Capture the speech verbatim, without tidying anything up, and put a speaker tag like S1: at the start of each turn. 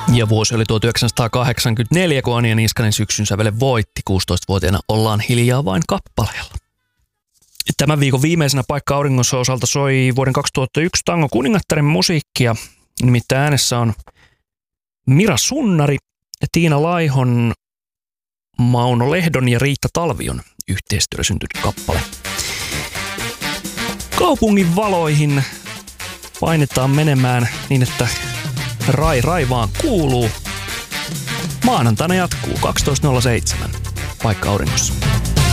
S1: Ja vuosi oli tuhatyhdeksänsataakahdeksankymmentäneljä, kun Anja Niskanen syksyn sävelen voitti. kuusitoistavuotiaana Ollaan hiljaa vain kappaleella. Tämän viikon viimeisenä Paikka auringossa osalta soi vuoden kaksituhattayksi Tango kuningattaren musiikkia. Nimittäin äänessä on Mira Sunnari, Tiina Laihon, Mauno Lehdon ja Riitta Talvion yhteistyöllä syntynyt kappale. Kaupungin valoihin painetaan menemään niin, että rai rai vaan kuuluu. Maanantaina jatkuu kaksitoista nolla seitsemän Paikka auringossa.